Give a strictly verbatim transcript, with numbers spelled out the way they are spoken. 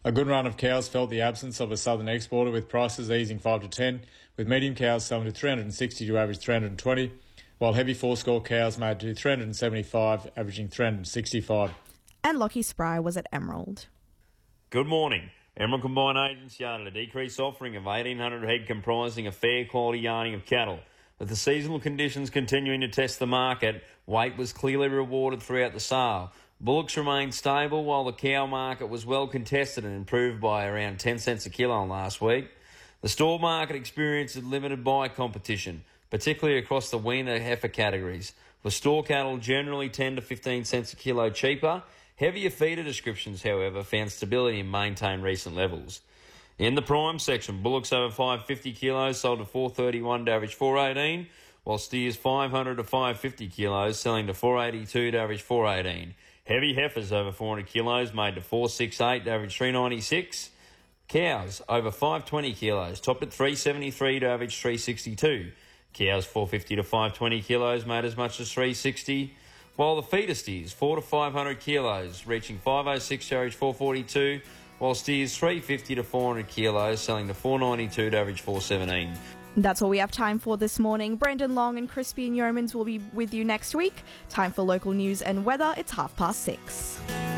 A good run of cows felt the absence of a southern exporter, with prices easing five to ten, with medium cows selling to three hundred sixty to average three hundred twenty, while heavy four-score cows made to three hundred seventy-five, averaging three hundred sixty-five. And Lockie Spry was at Emerald. Good morning. Emerald Combined Agents yarded a decreased offering of eighteen hundred head comprising a fair quality yarding of cattle. With the seasonal conditions continuing to test the market, weight was clearly rewarded throughout the sale. Bullocks remained stable while the cow market was well contested and improved by around ten cents a kilo last week. The store market experienced limited buy competition, particularly across the weaner heifer categories, with store cattle generally ten to fifteen cents a kilo cheaper. Heavier feeder descriptions, however, found stability and maintained recent levels. In the prime section, bullocks over five hundred fifty kilos sold to four thirty-one to average four eighteen, while steers five hundred to five hundred fifty kilos selling to four eighty-two to average four eighteen. Heavy heifers over four hundred kilos made to four sixty-eight to average three ninety-six. Cows over five hundred twenty kilos topped at three seventy-three to average three sixty-two. Cows four hundred fifty to five hundred twenty kilos made as much as three sixty. While the feeder steers four to five hundred kilos reaching five oh six to average four forty-two, while steers three fifty to four hundred kilos selling to four ninety-two to average four seventeen. That's all we have time for this morning. Brendan Long and Crispy and Yeomans will be with you next week. Time for local news and weather. It's half past six.